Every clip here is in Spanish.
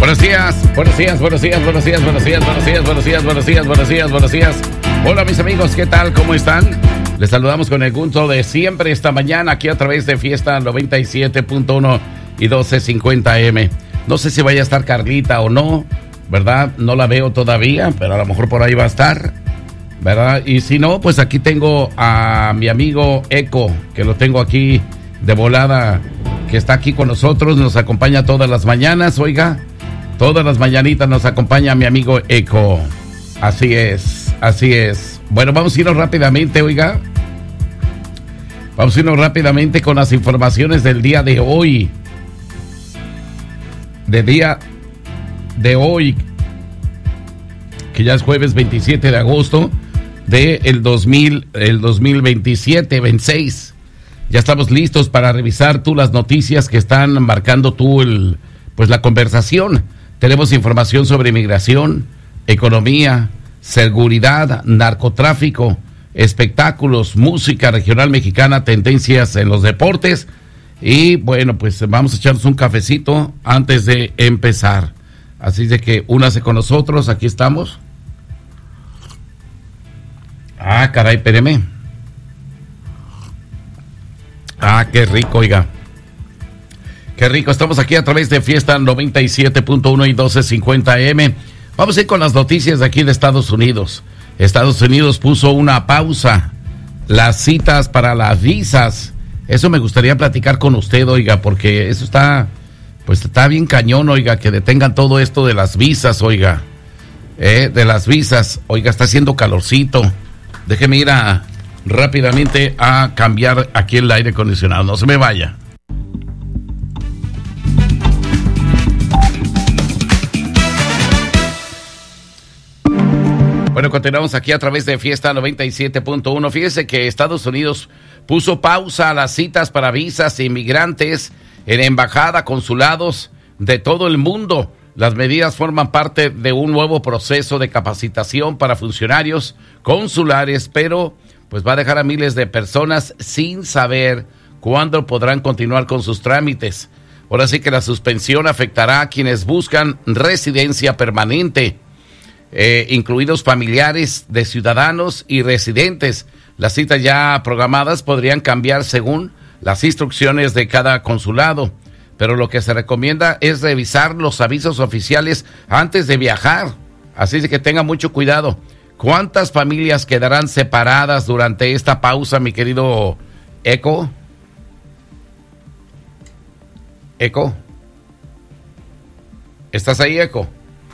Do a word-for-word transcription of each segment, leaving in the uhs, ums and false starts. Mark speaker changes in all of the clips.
Speaker 1: Buenos días, buenos días, buenos días, buenos días, buenos días, buenos días, buenos días, buenos días, buenos días, buenos días. Hola mis amigos, ¿qué tal? ¿Cómo están? Les saludamos con el gusto de siempre esta mañana aquí a través de Fiesta noventa y siete punto uno y doce cincuenta eme. No sé si vaya a estar Carlita o no, ¿verdad? No la veo todavía, pero a lo mejor por ahí va a estar, ¿verdad? Y si no, pues aquí tengo a mi amigo Eco, que lo tengo aquí de volada, que está aquí con nosotros, nos acompaña todas las mañanas, oiga. Todas las mañanitas nos acompaña mi amigo Eco. Así es, así es. Bueno, vamos a irnos rápidamente, oiga. Vamos a irnos rápidamente con las informaciones del día de hoy. De día de hoy, que ya es jueves veintisiete de agosto de el dos mil, el dos mil veintisiete, veintiséis. Ya estamos listos para revisar tú las noticias que están marcando tú el, pues la conversación. Tenemos información sobre inmigración, economía, seguridad, narcotráfico, espectáculos, música regional mexicana, tendencias en los deportes. Y bueno, pues vamos a echarnos un cafecito antes de empezar. Así de que únase con nosotros, aquí estamos. Ah, caray, espéreme. Ah, qué rico, oiga. Qué rico, estamos aquí a través de Fiesta noventa y siete punto uno y doce cincuenta eme. Vamos a ir con las noticias de aquí de Estados Unidos. Estados Unidos puso una pausa. Las citas para las visas. Eso me gustaría platicar con usted, oiga, porque eso está, pues está bien cañón, oiga, que detengan todo esto de las visas, oiga. Eh, de las visas, oiga, está haciendo calorcito. Déjeme ir a, rápidamente a cambiar aquí el aire acondicionado, no se me vaya. Bueno, continuamos aquí a través de Fiesta noventa y siete punto uno. Fíjese que Estados Unidos puso pausa a las citas para visas e inmigrantes en embajada, consulados de todo el mundo. Las medidas forman parte de un nuevo proceso de capacitación para funcionarios consulares, pero pues va a dejar a miles de personas sin saber cuándo podrán continuar con sus trámites. Ahora sí que la suspensión afectará a quienes buscan residencia permanente. Eh, incluidos familiares de ciudadanos y residentes. Las citas ya programadas podrían cambiar según las instrucciones de cada consulado, pero lo que se recomienda es revisar los avisos oficiales antes de viajar, así de que tenga mucho cuidado. ¿Cuántas familias quedarán separadas durante esta pausa, mi querido Eco? Eco, ¿estás ahí, Eco?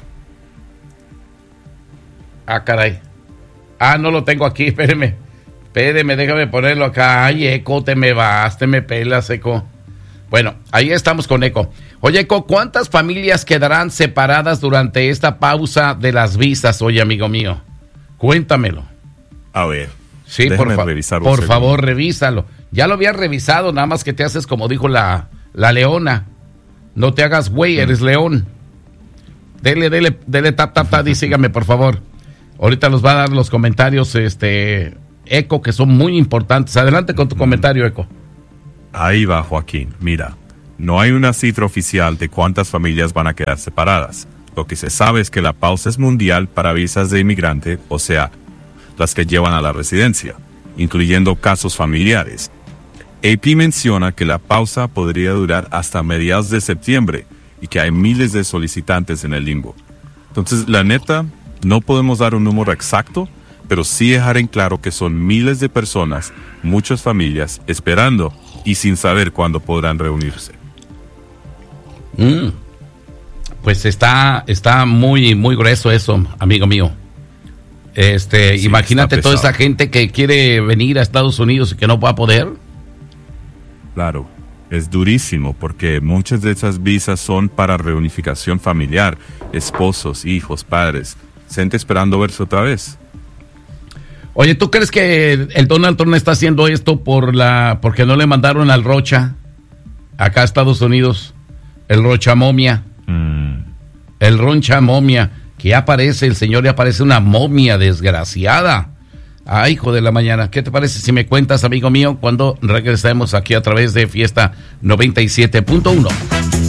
Speaker 1: Ah, caray. Ah, no lo tengo aquí, espéreme. Espéreme, déjame ponerlo acá. Ay, Eco, te me vas, te me pelas, Eco. Bueno, ahí estamos con Eco. Oye, Eco, ¿cuántas familias quedarán separadas durante esta pausa de las visas, oye, amigo mío? Cuéntamelo.
Speaker 2: A ver.
Speaker 1: Sí, por, fa por favor, revísalo. Ya lo había revisado, nada más que te haces como dijo la, la leona. No te hagas güey, eres león. Dele, dele, dele, tap, tap, tap, y sígame, por favor. Ahorita los va a dar los comentarios, este, Eco, que son muy importantes. Adelante con tu comentario, Eco.
Speaker 2: Ahí va, Joaquín. Mira, no hay una cifra oficial de cuántas familias van a quedar separadas. Lo que se sabe es que la pausa es mundial para visas de inmigrante, o sea, las que llevan a la residencia, incluyendo casos familiares. A P menciona que la pausa podría durar hasta mediados de septiembre y que hay miles de solicitantes en el limbo. Entonces, la neta, no podemos dar un número exacto, pero sí dejar en claro que son miles de personas, muchas familias, esperando y sin saber cuándo podrán reunirse.
Speaker 1: Mm. Pues está, está muy, muy grueso eso, amigo mío. Este, sí, imagínate toda esa gente que quiere venir a Estados Unidos y que no va a poder.
Speaker 2: Claro, es durísimo porque muchas de esas visas son para reunificación familiar, esposos, hijos, padres. Gente esperando verse otra vez.
Speaker 1: Oye, ¿tú crees que el Donald Trump está haciendo esto por la porque no le mandaron al Rocha acá a Estados Unidos? El Rocha momia. Mm. El Rocha momia. Que aparece, el señor ya aparece una momia desgraciada. Ay, hijo de la mañana. ¿Qué te parece si me cuentas, amigo mío, cuando regresemos aquí a través de Fiesta noventa y siete punto uno?